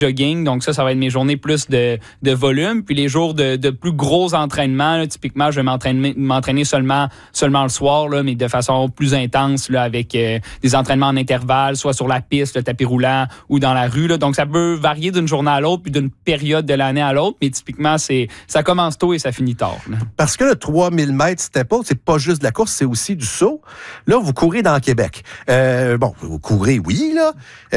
jogging. Donc ça va être mes journées plus de volume. Puis les jours de plus gros entraînements, là, typiquement, je vais m'entraîner seulement le soir, là, mais de façon plus intense, là, avec des entraînements en intervalle, soit sur la piste, le tapis roulant ou dans la rue. Là. Donc ça peut varier d'une journée à l'autre puis d'une période de l'année à l'autre. Mais typiquement, ça commence tôt et ça finit tard. Là. Parce que le 3000 mètres step out, c'est pas juste de la course, c'est aussi du saut. Là, vous courez dans Québec. Vous courez, oui, là.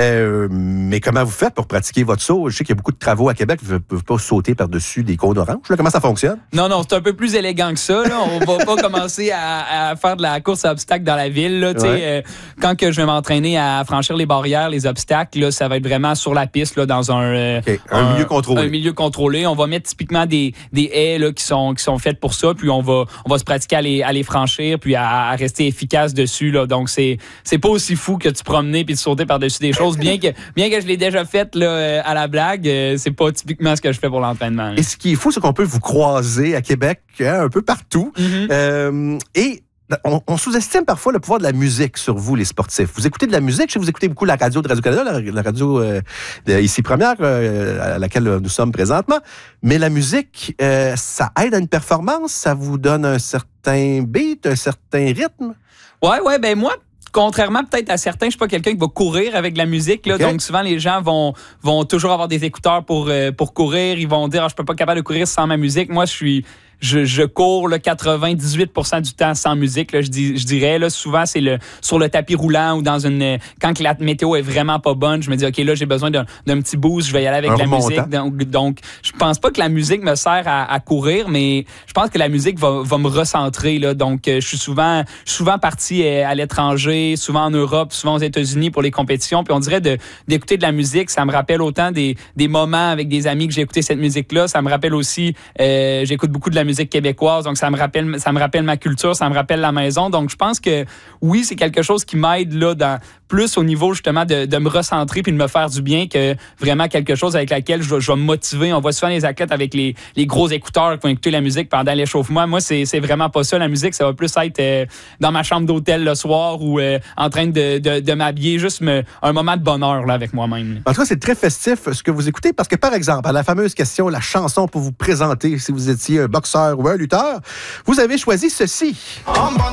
Mais comment vous faites pour pratiquer votre saut? Je sais qu'il y a beaucoup de travaux à Québec. Vous ne pouvez pas sauter par-dessus des cônes oranges. Là, comment ça fonctionne? Non, c'est un peu plus élégant que ça. Là. On va pas commencer à faire de la course à obstacles dans la ville. Là, quand que je vais m'entraîner à franchir les barrières, les obstacles, là, ça va être vraiment sur la piste, là, dans un milieu contrôlé. Un milieu contrôlé. On va mettre typiquement des haies là, qui sont faites pour ça. Puis on va se pratiquer à les franchir puis à rester efficace dessus. Là. Donc, c'est pas aussi fou que de se promener puis de sauter par-dessus des choses. Bien que je l'ai déjà fait là, à la blague, c'est pas typiquement ce que je fais pour l'entraînement. Là. Et ce qui est fou, c'est qu'on peut vous croiser à Québec un peu partout. Mm-hmm. Et on sous-estime parfois le pouvoir de la musique sur vous, les sportifs. Vous écoutez de la musique, je sais que vous écoutez beaucoup la radio de Radio-Canada, la radio ici première, à laquelle nous sommes présentement. Mais la musique, ça aide à une performance? Ça vous donne un certain beat, un certain rythme? Ouais, ben moi... Contrairement peut-être à certains, je suis pas quelqu'un qui va courir avec de la musique. Là, donc souvent les gens vont toujours avoir des écouteurs pour courir. Ils vont dire je peux pas être capable de courir sans ma musique. Moi je cours là, 98% du temps sans musique. Là, je dirais là, souvent c'est sur le tapis roulant ou quand la météo est vraiment pas bonne, je me dis ok là j'ai besoin d'un petit boost, je vais y aller avec la musique. Donc je pense pas que la musique me sert à courir, mais je pense que la musique va me recentrer là. Donc je suis souvent parti à l'étranger, souvent en Europe, souvent aux États-Unis pour les compétitions. Puis on dirait d'écouter de la musique, ça me rappelle autant des moments avec des amis que j'ai écouté cette musique-là. Ça me rappelle aussi, j'écoute beaucoup de la musique québécoise, donc ça me rappelle ma culture, ça me rappelle la maison. Donc je pense que oui, c'est quelque chose qui m'aide là plus au niveau justement de me recentrer puis de me faire du bien que vraiment quelque chose avec laquelle je vais me motiver. On voit souvent les athlètes avec les gros écouteurs qui vont écouter la musique pendant l'échauffement. Moi, c'est vraiment pas ça. La musique, ça va plus être dans ma chambre d'hôtel le soir ou en train de m'habiller, juste un moment de bonheur là, avec moi-même. En tout cas, c'est très festif ce que vous écoutez parce que, par exemple, à la fameuse question, la chanson pour vous présenter si vous étiez un boxeur ou un lutteur, vous avez choisi ceci.